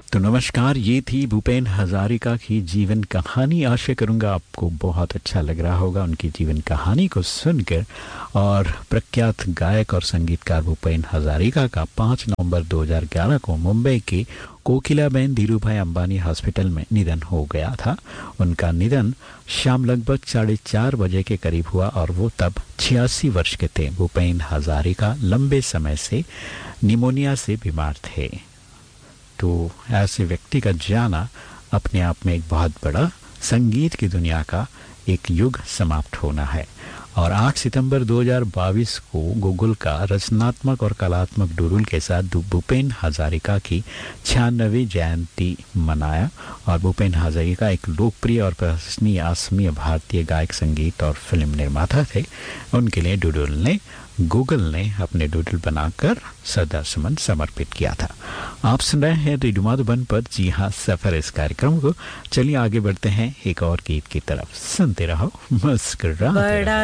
तो नमस्कार, ये थी भूपेन हजारिका की जीवन कहानी। आशा करूंगा आपको बहुत अच्छा लग रहा होगा उनकी जीवन कहानी को सुनकर। और प्रख्यात गायक और संगीतकार भूपेन हजारिका का 5 नवंबर 2011 को मुंबई के कोकिलाबेन धीरूभाई अंबानी हॉस्पिटल में निधन हो गया था। उनका निधन शाम लगभग 4:30 बजे के करीब हुआ और वो तब 86 वर्ष के थे। भूपेन हजारिका लंबे समय से निमोनिया से बीमार थे। तो ऐसे व्यक्ति का जाना अपने आप में एक बहुत बड़ा संगीत की दुनिया का एक युग समाप्त होना है। और 8 सितंबर 2022 को गूगल का रचनात्मक और कलात्मक डूडल के साथ भूपेन हजारिका की 96वीं जयंती मनाया। और भूपेन हजारिका एक लोकप्रिय और प्रशंसनीय असमीय भारतीय गायक, संगीत और फिल्म निर्माता थे। उनके लिए गूगल ने अपने डूडल बनाकर श्रद्धासुमन समर्पित किया था। आप सुन रहे हैं रेडियो मधुबन पर, जी हाँ, सफर इस कार्यक्रम को। चलिए आगे बढ़ते हैं एक और गीत की तरफ। सुनते रहो, मुस्कुराते रहो।